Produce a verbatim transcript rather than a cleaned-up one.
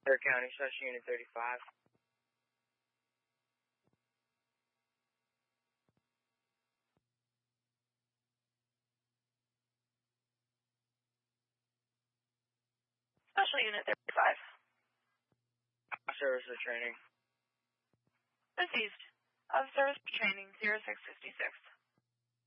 Bexar County, Special Unit thirty-five. Special Unit thirty-five. Service for training. Received. Of service for training, zero six fifty-six.